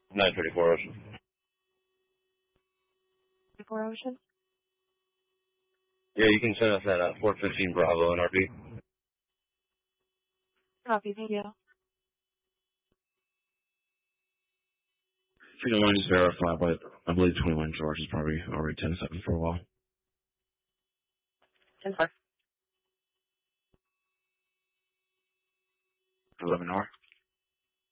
934 Ocean. 34 Ocean? Yeah, you can send us at 415 Bravo NRP. Copy, thank you. If you don't mind, just verify, but I believe 21 George is probably already 10-7 for a while. 10-4. 11 R.